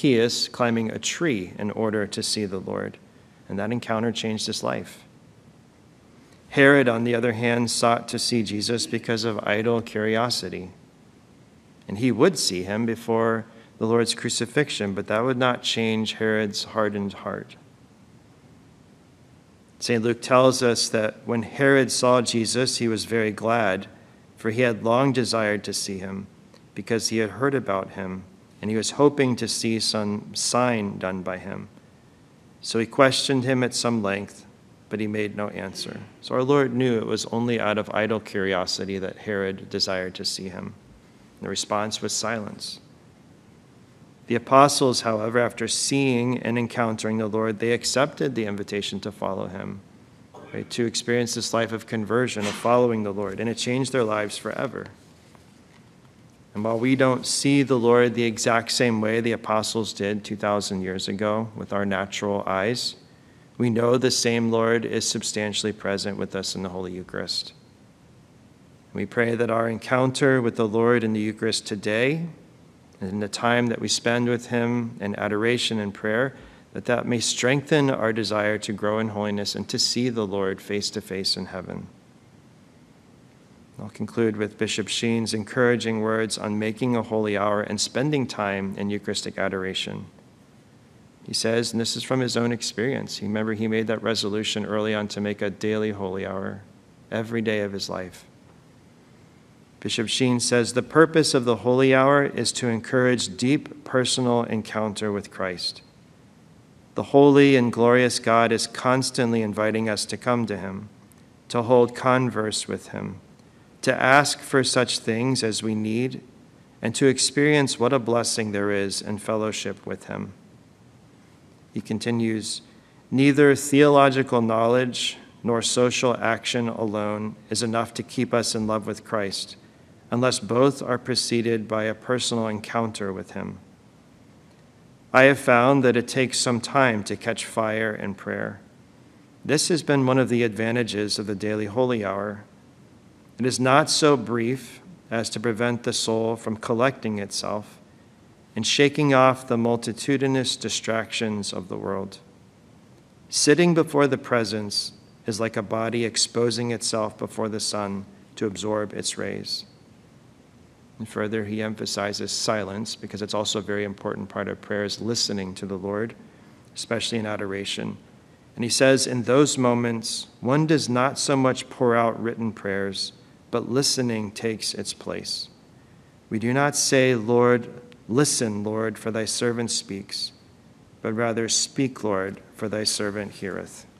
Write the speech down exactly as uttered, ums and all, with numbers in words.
Zacchaeus climbing a tree in order to see the Lord, and that encounter changed his life. Herod, on the other hand, sought to see Jesus because of idle curiosity. And he would see him before the Lord's crucifixion, but that would not change Herod's hardened heart. Saint Luke tells us that when Herod saw Jesus, he was very glad, for he had long desired to see him, because he had heard about him, and he was hoping to see some sign done by him. So he questioned him at some length, but he made no answer. So our Lord knew it was only out of idle curiosity that Herod desired to see him. The response was silence. The apostles, however, after seeing and encountering the Lord, they accepted the invitation to follow him, right, to experience this life of conversion, of following the Lord, and it changed their lives forever. And while we don't see the Lord the exact same way the apostles did two thousand years ago with our natural eyes, we know the same Lord is substantially present with us in the Holy Eucharist. We pray that our encounter with the Lord in the Eucharist today, and in the time that we spend with him in adoration and prayer, that that may strengthen our desire to grow in holiness and to see the Lord face to face in heaven. I'll conclude with Bishop Sheen's encouraging words on making a holy hour and spending time in Eucharistic adoration. He says, and this is from his own experience, he remember he made that resolution early on to make a daily holy hour every day of his life. Bishop Sheen says, the purpose of the holy hour is to encourage deep personal encounter with Christ. The holy and glorious God is constantly inviting us to come to him, to hold converse with him, to ask for such things as we need, and to experience what a blessing there is in fellowship with him. He continues, neither theological knowledge nor social action alone is enough to keep us in love with Christ, unless both are preceded by a personal encounter with him. I have found that it takes some time to catch fire in prayer. This has been one of the advantages of the daily holy hour. It is not so brief as to prevent the soul from collecting itself and shaking off the multitudinous distractions of the world. Sitting before the presence is like a body exposing itself before the sun to absorb its rays. And further, he emphasizes silence, because it's also a very important part of prayer, is listening to the Lord, especially in adoration. And he says, in those moments, one does not so much pour out written prayers, but listening takes its place. We do not say, Lord, listen, Lord, for thy servant speaks, but rather, speak, Lord, for thy servant heareth.